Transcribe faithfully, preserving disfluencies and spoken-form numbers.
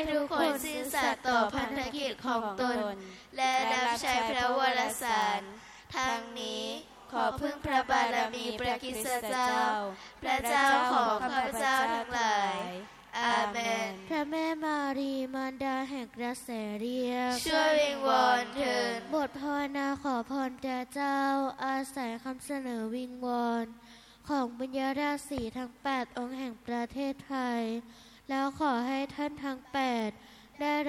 ทุกคนซื่อสัตย์ต่อพันธกิจของตนและรับใช้พระวรสารทั้งนี้ขอพึ่งพระบารมีพระคริสตเจ้าพระเจ้าของข้าพเจ้าทั้งหลายอาเมนพระแม่มารีมารดาแห่งกระแสเรียกช่วยวิงวอนเถิดบทภาวนาขอพรแด่เจ้าอาศัยคำเสนอวิงวอนของบุญญาราศีทั้งแปดองค์แห่งประเทศไทยแล้วขอให้ท่านทั้งแปดได้